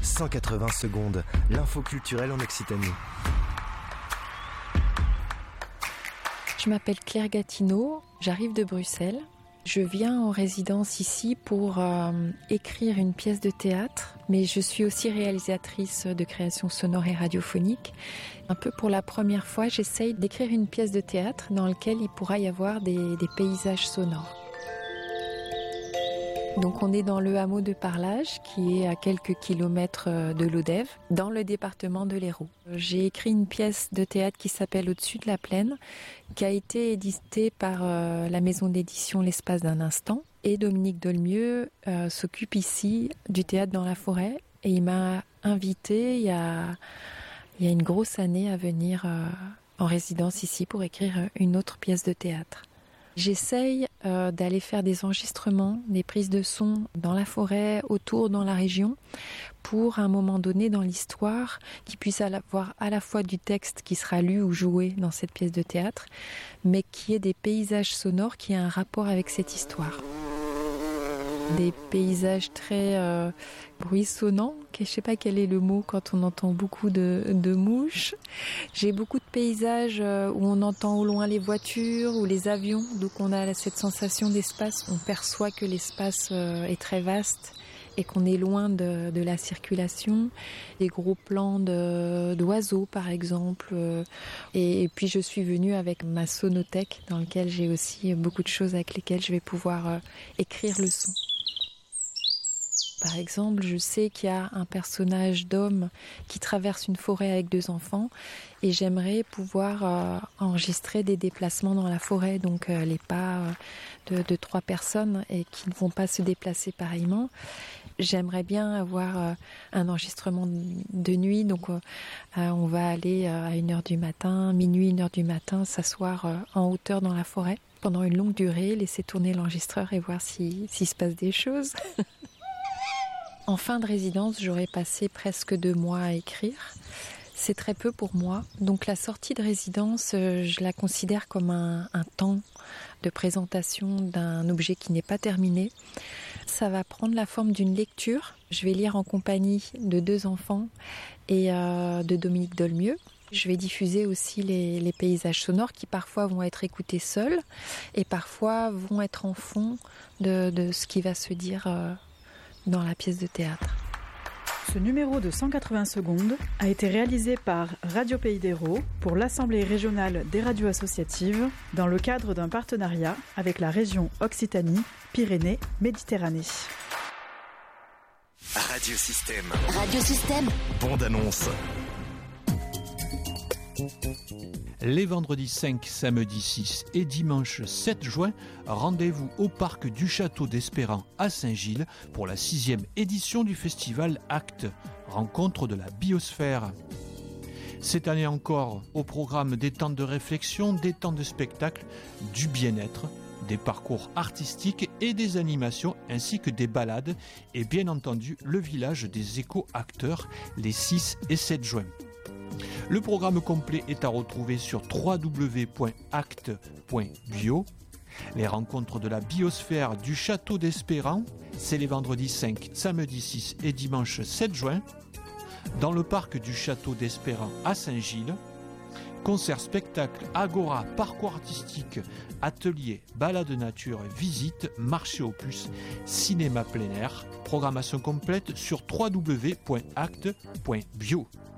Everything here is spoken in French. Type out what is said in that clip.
180 secondes, l'info culturelle en Occitanie. Je m'appelle Claire Gatineau, j'arrive de Bruxelles. Je viens en résidence ici pour écrire une pièce de théâtre, mais je suis aussi réalisatrice de création sonore et radiophonique. Un peu pour la première fois, j'essaye d'écrire une pièce de théâtre dans laquelle il pourra y avoir des paysages sonores. Donc on est dans le hameau de Parlage, qui est à quelques kilomètres de Lodève, dans le département de l'Hérault. J'ai écrit une pièce de théâtre qui s'appelle Au-dessus de la plaine, qui a été éditée par la maison d'édition L'espace d'un instant. Et Dominique Dolmieux s'occupe ici du théâtre dans la forêt. Et il m'a invité il y a une grosse année à venir en résidence ici pour écrire une autre pièce de théâtre. J'essaye d'aller faire des enregistrements, des prises de son dans la forêt, autour, dans la région, pour à un moment donné dans l'histoire, qu'il puisse avoir à la fois du texte qui sera lu ou joué dans cette pièce de théâtre, mais qui ait des paysages sonores qui aient un rapport avec cette histoire. Des paysages très bruissonnants, je ne sais pas quel est le mot quand on entend beaucoup de mouches. J'ai beaucoup de paysages où on entend au loin les voitures ou les avions, donc on a cette sensation d'espace, on perçoit que l'espace est très vaste et qu'on est loin de la circulation. Des gros plans d'oiseaux par exemple. Et puis je suis venue avec ma sonothèque dans laquelle j'ai aussi beaucoup de choses avec lesquelles je vais pouvoir écrire le son. Par exemple, je sais qu'il y a un personnage d'homme qui traverse une forêt avec 2 enfants et j'aimerais pouvoir enregistrer des déplacements dans la forêt, donc les pas de 3 personnes et qui ne vont pas se déplacer pareillement. J'aimerais bien avoir un enregistrement de nuit, donc on va aller à 1h du matin, minuit, 1h du matin, s'asseoir en hauteur dans la forêt pendant une longue durée, laisser tourner l'enregistreur et voir s'il se passe des choses. En fin de résidence, j'aurais passé presque 2 mois à écrire. C'est très peu pour moi. Donc la sortie de résidence, je la considère comme un temps de présentation d'un objet qui n'est pas terminé. Ça va prendre la forme d'une lecture. Je vais lire en compagnie de 2 enfants et de Dominique Dolmieux. Je vais diffuser aussi les paysages sonores qui parfois vont être écoutés seuls et parfois vont être en fond de ce qui va se dire dans la pièce de théâtre. Ce numéro de 180 secondes a été réalisé par Radio Pays d'Hérault pour l'Assemblée régionale des radios associatives dans le cadre d'un partenariat avec la région Occitanie-Pyrénées-Méditerranée. Radiosystème. Radiosystème. Bande annonce. Les vendredis 5, samedi 6 et dimanche 7 juin, rendez-vous au parc du Château d'Espérant à Saint-Gilles pour la 6e édition du festival Actes, rencontre de la biosphère. Cette année encore, au programme des temps de réflexion, des temps de spectacle, du bien-être, des parcours artistiques et des animations ainsi que des balades et bien entendu le village des éco-acteurs les 6 et 7 juin. Le programme complet est à retrouver sur www.acte.bio. Les rencontres de la biosphère du Château d'Espérant, c'est les vendredis 5, samedi 6 et dimanche 7 juin, dans le parc du Château d'Espérant à Saint-Gilles. Concerts, spectacles, agora, parcours artistique, ateliers, balades nature, visites, marché aux puces, cinéma plein air. Programmation complète sur www.acte.bio.